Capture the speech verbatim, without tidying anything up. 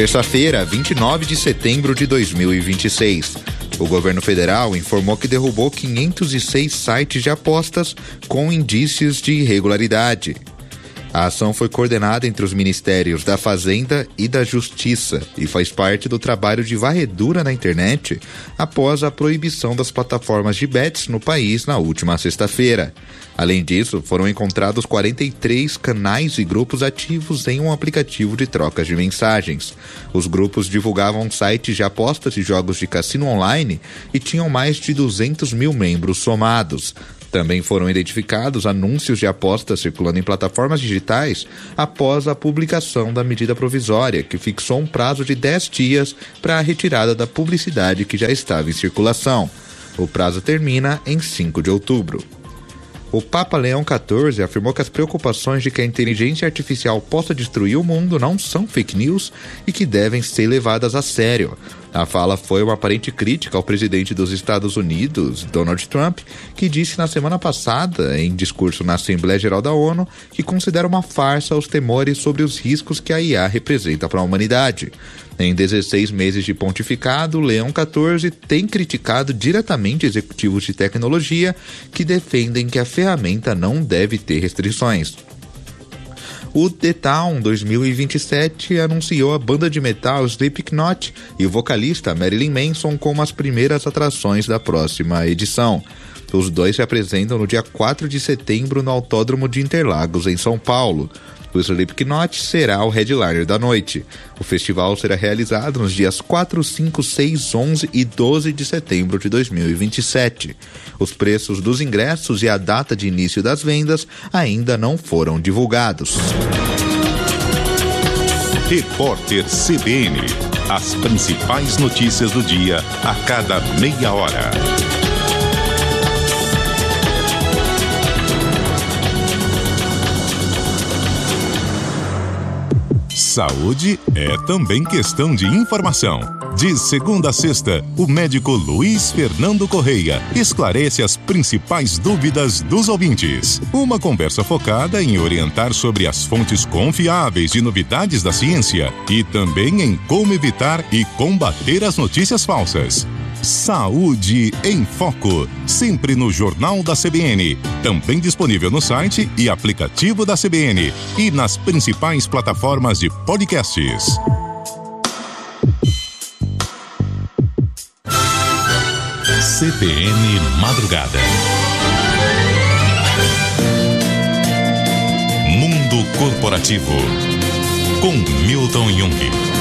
Terça-feira, vinte e nove de setembro de dois mil e vinte e seis. O governo federal informou que derrubou quinhentos e seis sites de apostas com indícios de irregularidade. A ação foi coordenada entre os Ministérios da Fazenda e da Justiça e faz parte do trabalho de varredura na internet após a proibição das plataformas de bets no país na última sexta-feira. Além disso, foram encontrados quarenta e três canais e grupos ativos em um aplicativo de trocas de mensagens. Os grupos divulgavam sites de apostas e jogos de cassino online e tinham mais de duzentos mil membros somados. Também foram identificados anúncios de apostas circulando em plataformas digitais após a publicação da medida provisória, que fixou um prazo de dez dias para a retirada da publicidade que já estava em circulação. O prazo termina em cinco de outubro. O Papa Leão quatorze afirmou que as preocupações de que a inteligência artificial possa destruir o mundo não são fake news e que devem ser levadas a sério. A fala foi uma aparente crítica ao presidente dos Estados Unidos, Donald Trump, que disse na semana passada, em discurso na Assembleia Geral da ONU, que considera uma farsa os temores sobre os riscos que a I A representa para a humanidade. Em dezesseis meses de pontificado, Leão quatorze tem criticado diretamente executivos de tecnologia que defendem que a ferramenta não deve ter restrições. O The Town dois mil e vinte e sete anunciou a banda de metal Slipknot e o vocalista Marilyn Manson como as primeiras atrações da próxima edição. Os dois se apresentam no dia quatro de setembro no Autódromo de Interlagos, em São Paulo. O Slipknot será o headliner da noite. O festival será realizado nos dias quatro, cinco, seis, onze e doze de setembro de dois mil e vinte e sete. Os preços dos ingressos e a data de início das vendas ainda não foram divulgados. Repórter C B N. As principais notícias do dia a cada meia hora. Saúde é também questão de informação. De segunda a sexta, o médico Luiz Fernando Correia esclarece as principais dúvidas dos ouvintes. Uma conversa focada em orientar sobre as fontes confiáveis de novidades da ciência e também em como evitar e combater as notícias falsas. Saúde em Foco, sempre no Jornal da C B N, também disponível no site e aplicativo da C B N e nas principais plataformas de podcasts. C B N Madrugada. Mundo Corporativo, com Milton Jung.